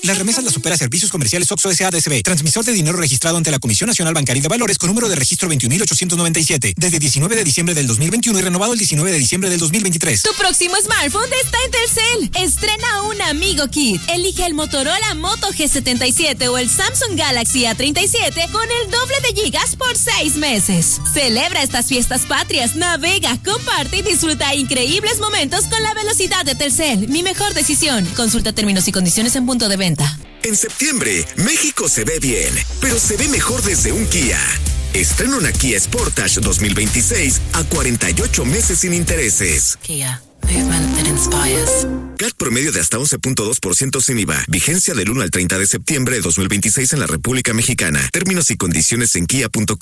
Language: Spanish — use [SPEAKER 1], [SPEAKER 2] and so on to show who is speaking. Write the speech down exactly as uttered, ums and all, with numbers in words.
[SPEAKER 1] Las remesas las opera Servicios Comerciales Oxxo S A D C B, transmisor de dinero registrado ante la Comisión Nacional Bancaria de Valores con número de registro veintiún mil ochocientos noventa y siete, desde diecinueve de diciembre del dos mil veintiuno y renovado el diecinueve de diciembre del dos mil veintitrés.
[SPEAKER 2] Tu próximo smartphone está en Telcel. Estrena un Amigo Kit. Elige el Motorola Moto G setenta y siete o el Samsung Galaxy A treinta y siete con el doble de gigas por seis meses. Celebra estas fiestas patrias, navega, comparte y disfruta increíbles momentos con la velocidad de Telcel. Mi mejor decisión. Consulta términos y condiciones en punto de venta.
[SPEAKER 3] En septiembre, México se ve bien, pero se ve mejor desde un Kia. Estrena una Kia Sportage dos mil veintiséis a cuarenta y ocho meses sin intereses.
[SPEAKER 2] Kia. Movement that inspires.
[SPEAKER 3] C A T promedio de hasta once punto dos por ciento sin I V A. Vigencia del uno al treinta de septiembre de dos mil veintiséis en la República Mexicana. Términos y condiciones en kia punto com.